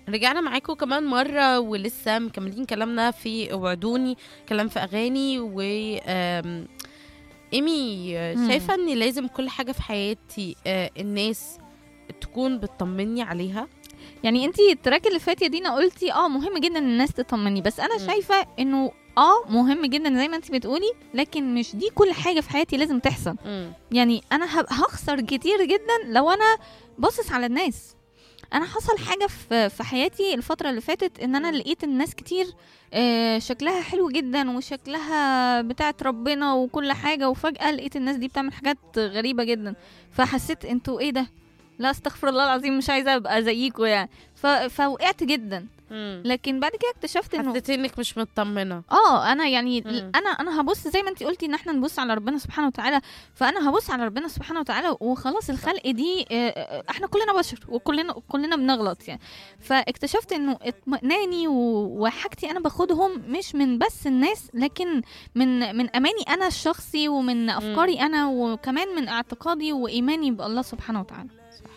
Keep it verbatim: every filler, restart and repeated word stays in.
رجعنا معاكم كمان مرة ولسه مكملين كلامنا في وعدوني، كلام في أغاني. و آم، إيمي، مم. شايفة إن لازم كل حاجة في حياتي آه، الناس تكون بتطمني عليها. يعني انتي التراك اللي فات يا دينا قلتي اه مهم جدا ان الناس تطمني، بس انا مم. شايفه انه اه مهم جدا زي ما انتي بتقولي، لكن مش دي كل حاجه في حياتي لازم تحصل. مم. يعني انا هب- هخسر كتير جدا لو انا باصص على الناس. انا حصل حاجه في في حياتي الفتره اللي فاتت، ان انا مم. لقيت الناس كتير آه، شكلها حلو جدا وشكلها بتاعت ربنا وكل حاجه، وفجاه لقيت الناس دي بتعمل حاجات غريبه جدا. فحسيت انتوا ايه ده؟ لا استغفر الله العظيم، مش عايزه ابقى زيكوا يعني. ف... فوقعت جدا. مم. لكن بعد كده اكتشفت انه حسيت إنك مش مطمنة. اه انا يعني ل- مم. انا انا هبص زي ما انتي قلتي ان احنا نبص على ربنا سبحانه وتعالى. فانا هبص على ربنا سبحانه وتعالى وخلاص. الخلق دي آه، آه، احنا كلنا بشر وكلنا كلنا بنغلط يعني. فاكتشفت انه اطمئناني و- وحاجتي انا باخدهم مش من بس الناس، لكن من من اماني انا الشخصي، ومن مم. افكاري انا، وكمان من اعتقادي وايماني بالله سبحانه وتعالى.